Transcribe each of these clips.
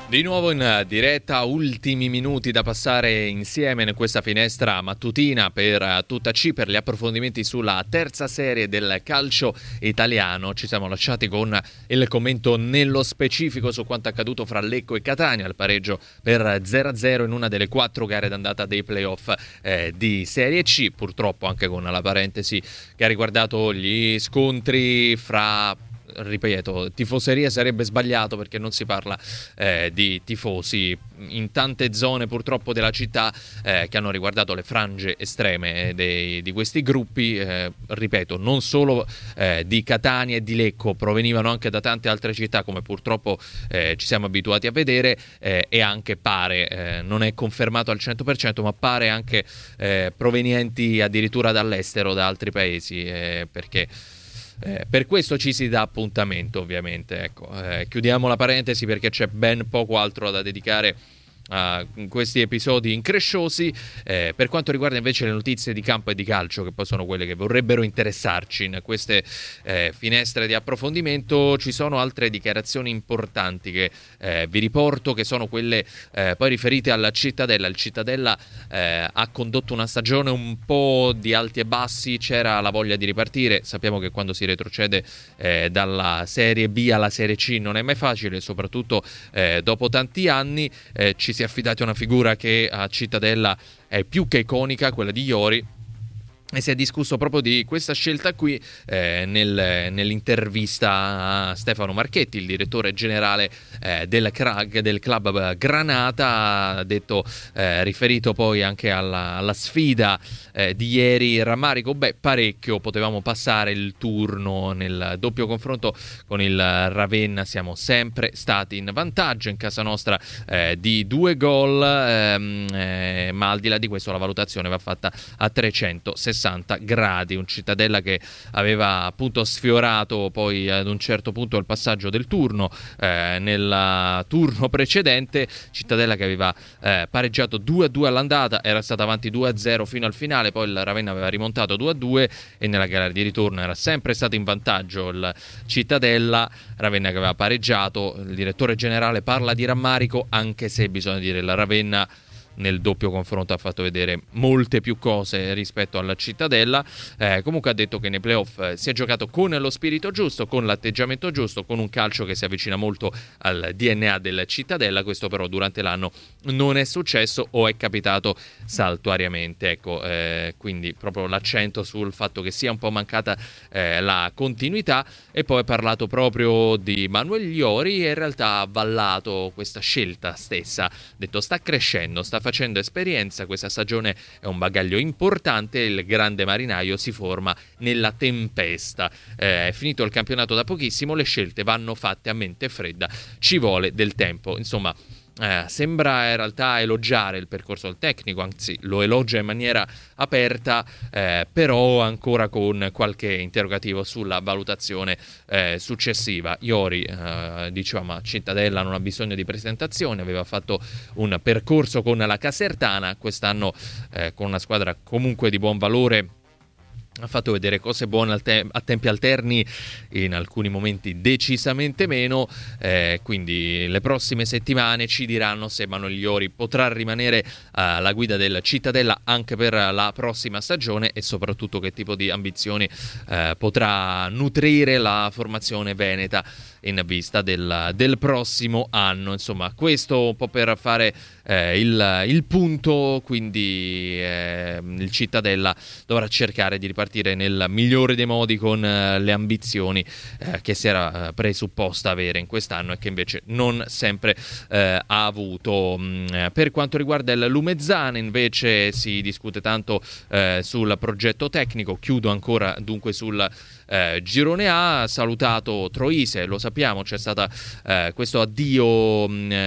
Di nuovo in diretta, ultimi minuti da passare insieme in questa finestra mattutina per tutta C, per gli approfondimenti sulla terza serie del calcio italiano. Ci siamo lasciati con il commento nello specifico su quanto accaduto fra Lecco e Catania, il pareggio per 0-0 in una delle 4 gare d'andata dei playoff di Serie C, purtroppo anche con la parentesi che ha riguardato gli scontri fra... ripeto, tifoseria sarebbe sbagliato perché non si parla di tifosi in tante zone purtroppo della città che hanno riguardato le frange estreme di questi gruppi, ripeto, non solo di Catania e di Lecco, provenivano anche da tante altre città come purtroppo ci siamo abituati a vedere, e anche pare, non è confermato al 100%, ma pare anche provenienti addirittura dall'estero, da altri paesi, perché per questo ci si dà appuntamento, ovviamente. Ecco, chiudiamo la parentesi perché c'è ben poco altro da dedicare a questi episodi incresciosi. Per quanto riguarda invece le notizie di campo e di calcio, che poi sono quelle che vorrebbero interessarci in queste finestre di approfondimento, ci sono altre dichiarazioni importanti che vi riporto, che sono quelle poi riferite alla Cittadella. Il Cittadella ha condotto una stagione un po' di alti e bassi, c'era la voglia di ripartire. Sappiamo che quando si retrocede dalla Serie B alla Serie C non è mai facile, soprattutto dopo tanti anni. Ci si è affidati a una figura che a Cittadella è più che iconica, quella di Iori, e si è discusso proprio di questa scelta qui nell'intervista a Stefano Marchetti, il direttore generale del club Granata. Ha detto, riferito poi anche alla sfida di ieri, rammarico, parecchio, potevamo passare il turno nel doppio confronto con il Ravenna, siamo sempre stati in vantaggio in casa nostra di 2 gol, ma al di là di questo la valutazione va fatta a 360 gradi. Un Cittadella che aveva appunto sfiorato poi ad un certo punto il passaggio del turno, nel turno precedente Cittadella che aveva pareggiato 2-2 all'andata, era stata avanti 2-0 fino al finale, poi il Ravenna aveva rimontato 2-2 e nella gara di ritorno era sempre stato in vantaggio il Cittadella. Ravenna che aveva pareggiato. Il direttore generale parla di rammarico, anche se bisogna dire la Ravenna nel doppio confronto ha fatto vedere molte più cose rispetto alla Cittadella. Comunque ha detto che nei playoff si è giocato con lo spirito giusto, con l'atteggiamento giusto, con un calcio che si avvicina molto al DNA del Cittadella. Questo però durante l'anno non è successo o è capitato saltuariamente, ecco, quindi proprio l'accento sul fatto che sia un po' mancata la continuità. E poi ha parlato proprio di Manuel Iori e in realtà ha avallato questa scelta stessa, ha detto sta crescendo, sta facendo esperienza, questa stagione è un bagaglio importante, il grande marinaio si forma nella tempesta, è finito il campionato da pochissimo, le scelte vanno fatte a mente fredda, ci vuole del tempo. Insomma, sembra in realtà elogiare il percorso del tecnico, anzi lo elogia in maniera aperta, però ancora con qualche interrogativo sulla valutazione successiva. Iori, dicevamo, Cittadella non ha bisogno di presentazione, aveva fatto un percorso con la Casertana, quest'anno con una squadra comunque di buon valore ha fatto vedere cose buone a tempi alterni, in alcuni momenti decisamente meno, quindi le prossime settimane ci diranno se Manuel Iori potrà rimanere alla guida del Cittadella anche per la prossima stagione e soprattutto che tipo di ambizioni potrà nutrire la formazione veneta in vista del prossimo anno. Insomma, questo un po' per fare il punto. Quindi il Cittadella dovrà cercare di ripartire nel migliore dei modi con le ambizioni che si era presupposta avere in quest'anno e che invece non sempre ha avuto. Per quanto riguarda il Lumezzane invece si discute tanto sul progetto tecnico. Chiudo ancora dunque sul girone A. Salutato Troise, lo sappiamo, c'è stato questo addio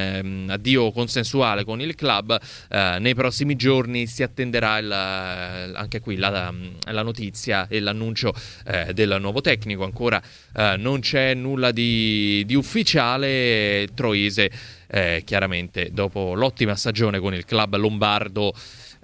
consensuale con il club. Nei prossimi giorni si attenderà anche qui la notizia e l'annuncio del nuovo tecnico. Ancora non c'è nulla di ufficiale. Troise chiaramente dopo l'ottima stagione con il club lombardo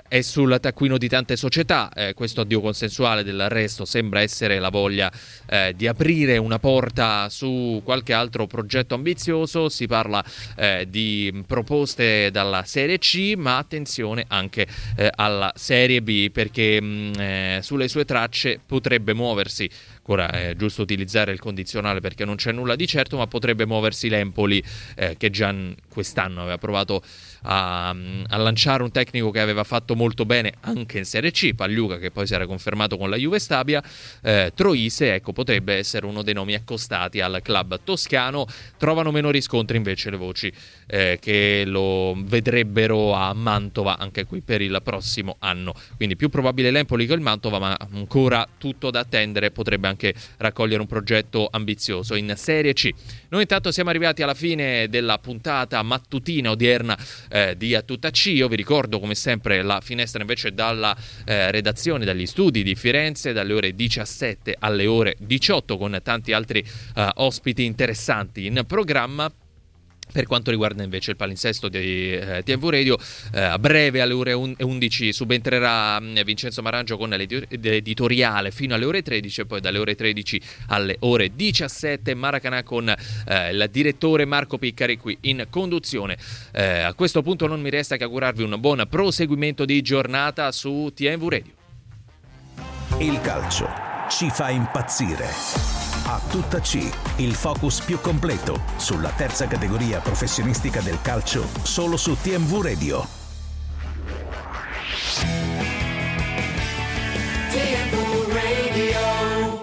è sul taccuino di tante società. Questo addio consensuale del resto sembra essere la voglia di aprire una porta su qualche altro progetto ambizioso. Si parla di proposte dalla Serie C, ma attenzione anche alla Serie B, perché sulle sue tracce potrebbe muoversi. Ora è giusto utilizzare il condizionale perché non c'è nulla di certo, ma potrebbe muoversi l'Empoli, che già quest'anno aveva provato a lanciare un tecnico che aveva fatto molto bene anche in Serie C, Pagliuca, che poi si era confermato con la Juve Stabia. Troise, ecco, potrebbe essere uno dei nomi accostati al club toscano. Trovano meno riscontri invece le voci che lo vedrebbero a Mantova anche qui per il prossimo anno, quindi più probabile l'Empoli che il Mantova, ma ancora tutto da attendere. Potrebbe anche raccogliere un progetto ambizioso in Serie C. Noi intanto siamo arrivati alla fine della puntata mattutina odierna di A Tutta C. Io vi ricordo come sempre la finestra invece dalla redazione, dagli studi di Firenze, dalle ore 17 alle ore 18, con tanti altri ospiti interessanti in programma. Per quanto riguarda invece il palinsesto di TMV Radio, a breve alle ore 11 subentrerà Vincenzo Marangio con l'editoriale fino alle ore 13, e poi dalle ore 13 alle ore 17 Maracanã con il direttore Marco Piccari qui in conduzione. A questo punto non mi resta che augurarvi un buon proseguimento di giornata su TMV Radio. Il calcio ci fa impazzire. A Tutta C, il focus più completo sulla terza categoria professionistica del calcio, solo su TMV Radio. TMV Radio.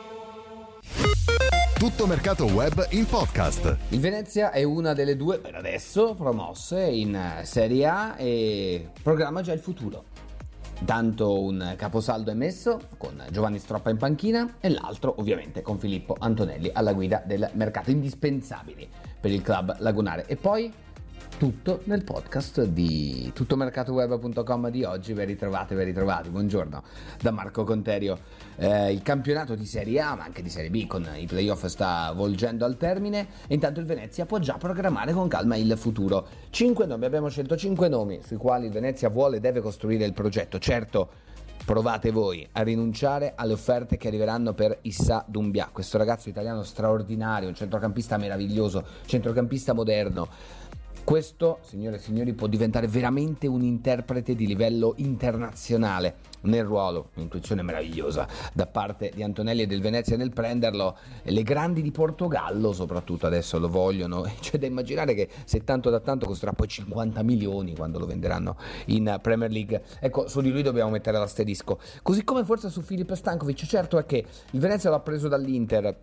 Tutto mercato web in podcast. Il Venezia è una delle due, per adesso, promosse in Serie A e programma già il futuro. Tanto un caposaldo è messo con Giovanni Stroppa in panchina e l'altro ovviamente con Filippo Antonelli alla guida del mercato, indispensabili per il club lagunare. E poi tutto nel podcast di tuttomercatoweb.com di oggi. Ben ritrovati, buongiorno da Marco Conterio. Il campionato di Serie A ma anche di Serie B con i playoff sta volgendo al termine e intanto il Venezia può già programmare con calma il futuro. 5 nomi, abbiamo scelto 5 nomi sui quali il Venezia vuole e deve costruire il progetto. Certo, provate voi a rinunciare alle offerte che arriveranno per Issa Doumbia, questo ragazzo italiano straordinario, un centrocampista meraviglioso, centrocampista moderno. Questo, signore e signori, può diventare veramente un interprete di livello internazionale nel ruolo, un'intuizione meravigliosa da parte di Antonelli e del Venezia nel prenderlo. Le grandi di Portogallo soprattutto adesso lo vogliono, c'è da immaginare che se tanto da tanto costerà poi 50 milioni quando lo venderanno in Premier League. Ecco, su di lui dobbiamo mettere l'asterisco, così come forse su Filip Stankovic. Certo è che il Venezia l'ha preso dall'Inter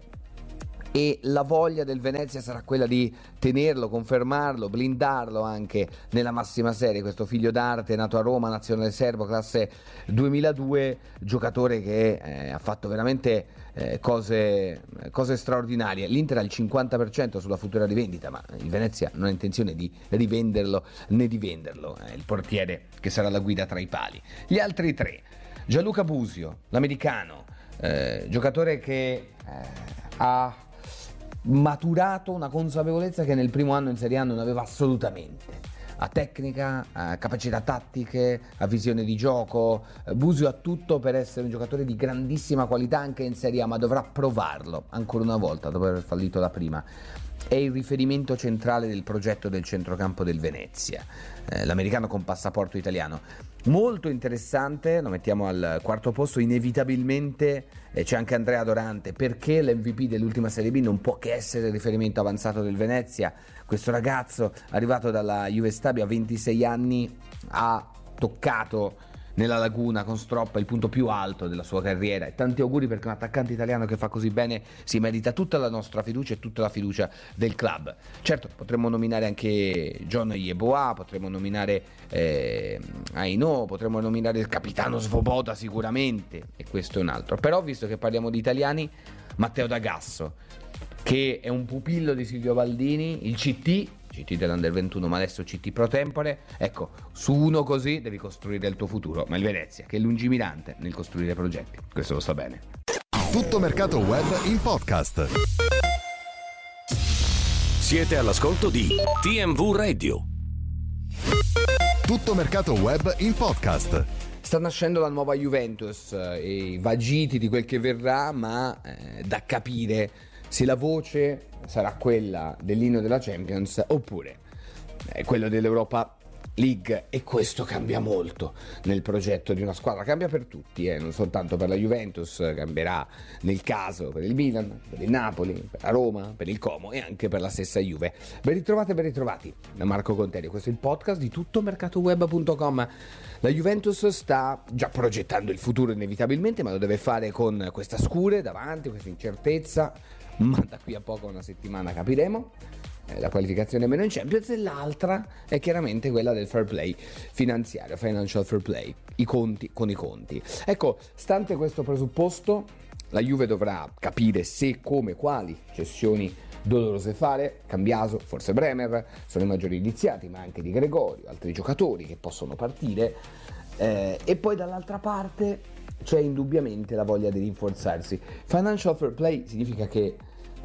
e la voglia del Venezia sarà quella di tenerlo, confermarlo, blindarlo anche nella massima serie. Questo figlio d'arte nato a Roma, nazionale serbo, classe 2002, giocatore che ha fatto veramente cose straordinarie. L'Inter ha il 50% sulla futura rivendita, ma il Venezia non ha intenzione di rivenderlo né di venderlo. È il portiere che sarà la guida tra i pali. Gli altri tre: Gianluca Busio, l'americano, giocatore che ha maturato una consapevolezza che nel primo anno in Serie A non aveva assolutamente. Ha tecnica, ha capacità tattiche, ha visione di gioco. Busio ha tutto per essere un giocatore di grandissima qualità anche in Serie A, ma dovrà provarlo ancora una volta dopo aver fallito la prima. È il riferimento centrale del progetto del centrocampo del Venezia, l'americano con passaporto italiano. Molto interessante, lo mettiamo al quarto posto, inevitabilmente c'è anche Andrea Dorante, perché l'MVP dell'ultima Serie B non può che essere il riferimento avanzato del Venezia. Questo ragazzo arrivato dalla Juve Stabia a 26 anni ha toccato nella laguna con Stroppa il punto più alto della sua carriera, e tanti auguri perché un attaccante italiano che fa così bene si merita tutta la nostra fiducia e tutta la fiducia del club. Certo, potremmo nominare anche John Yeboah, potremmo nominare Aino, potremmo nominare il capitano Svoboda sicuramente, e questo è un altro. Però visto che parliamo di italiani, Matteo D'Agasso, che è un pupillo di Silvio Baldini, il CT dell'Under 21, ma adesso CT pro tempore. Ecco, su uno così devi costruire il tuo futuro, ma il Venezia, che è lungimirante nel costruire progetti, questo lo sa bene. Tutto mercato web in podcast. Siete all'ascolto di TMV Radio. Tutto mercato web in podcast. Sta nascendo la nuova Juventus e i vagiti di quel che verrà, ma da capire se la voce sarà quella dell'inno della Champions oppure quello dell'Europa League, e questo cambia molto nel progetto di una squadra, cambia per tutti, non soltanto per la Juventus, cambierà nel caso per il Milan, per il Napoli, per la Roma, per il Como e anche per la stessa Juve. Ben ritrovati da Marco Conteri, questo è il podcast di tuttomercatoweb.com. La Juventus sta già progettando il futuro inevitabilmente, ma lo deve fare con questa scure davanti, questa incertezza, ma da qui a poco, una settimana, capiremo. La qualificazione meno in Champions, e l'altra è chiaramente quella del fair play finanziario, financial fair play, i conti con i conti. Ecco, stante questo presupposto, la Juve dovrà capire se, come, quali cessioni dolorose fare. Cambiaso, forse Bremer sono i maggiori indiziati, ma anche Di Gregorio, altri giocatori che possono partire, e poi dall'altra parte c'è indubbiamente la voglia di rinforzarsi. Financial fair play significa che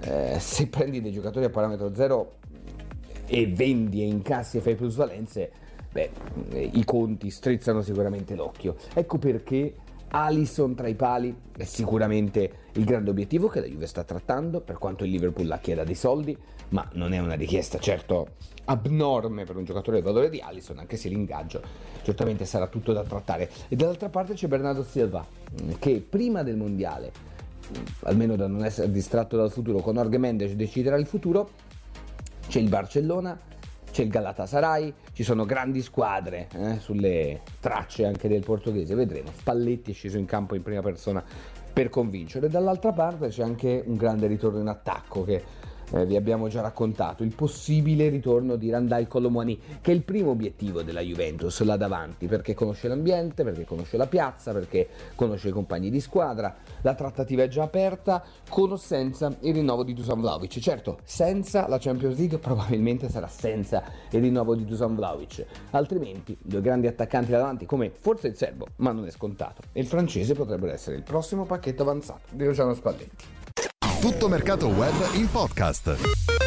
se prendi dei giocatori a parametro zero e vendi e incassi e fai plusvalenze, i conti strizzano sicuramente l'occhio. Ecco perché Alisson tra i pali è sicuramente il grande obiettivo che la Juve sta trattando, per quanto il Liverpool la chieda dei soldi, ma non è una richiesta certo abnorme per un giocatore del valore di Alisson, anche se l'ingaggio certamente sarà tutto da trattare. E dall'altra parte c'è Bernardo Silva, che prima del mondiale, almeno da non essere distratto dal futuro, con Jorge Mendes deciderà il futuro. C'è il Barcellona, c'è il Galatasaray, ci sono grandi squadre sulle tracce anche del portoghese, vedremo. Spalletti è sceso in campo in prima persona per convincere. Dall'altra parte c'è anche un grande ritorno in attacco che vi abbiamo già raccontato, il possibile ritorno di Randal Kolo Muani, che è il primo obiettivo della Juventus là davanti, perché conosce l'ambiente, perché conosce la piazza, perché conosce i compagni di squadra. La trattativa è già aperta, con o senza il rinnovo di Dusan Vlahovic. Certo, senza la Champions League probabilmente sarà senza il rinnovo di Dusan Vlahovic, altrimenti due grandi attaccanti là davanti, come forse il serbo, ma non è scontato, e il francese potrebbero essere il prossimo pacchetto avanzato di Luciano Spalletti. Tutto mercato web in podcast.